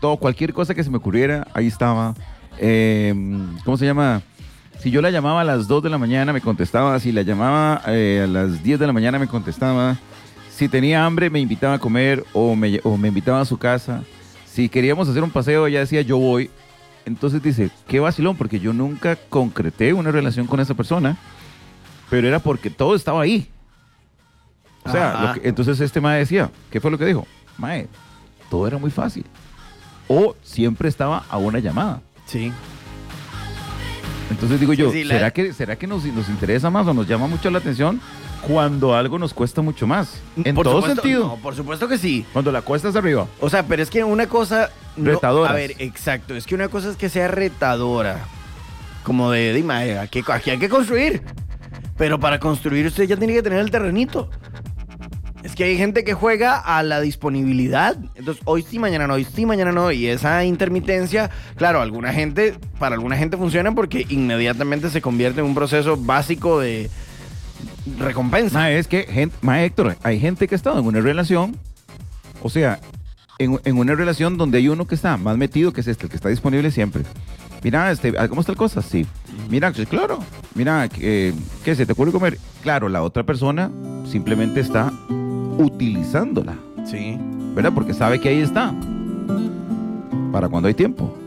todo, cualquier cosa que se me ocurriera, ahí estaba. ¿Cómo se llama? Si yo la llamaba a las 2 de la mañana, me contestaba. Si la llamaba a las 10 de la mañana, me contestaba. Si tenía hambre, me invitaba a comer o me invitaba a su casa. Si queríamos hacer un paseo, ella decía, yo voy. Entonces dice, qué vacilón, porque yo nunca concreté una relación con esa persona, pero era porque todo estaba ahí. O sea, entonces este mae decía, ¿qué fue lo que dijo? Mae, todo era muy fácil. O siempre estaba a una llamada. Sí. Entonces digo yo, Sí, ¿será que nos interesa más o nos llama mucho la atención cuando algo nos cuesta mucho más? En Por todo supuesto, sentido. No, por supuesto que sí. Cuando la cuesta es arriba. O sea, pero es que una cosa... Retadoras. A ver, exacto. Es que una cosa es que sea retadora. Como de Dima, aquí hay que construir. Pero para construir usted ya tiene que tener el terrenito. Es que hay gente que juega a la disponibilidad. Entonces, hoy sí, mañana no, hoy sí, mañana no. Y esa intermitencia, claro, para alguna gente funciona porque inmediatamente se convierte en un proceso básico de recompensa. Mae, es que, mae Héctor, hay gente que ha estado en una relación, o sea, en una relación donde hay uno que está más metido, que es el que está disponible siempre. Mira, ¿cómo está la cosa? Sí. Mira, pues, claro. Mira, ¿qué se te ocurre comer? Claro, la otra persona simplemente está utilizándola, Sí. ¿verdad? Porque sabe que ahí está. Para cuando hay tiempo.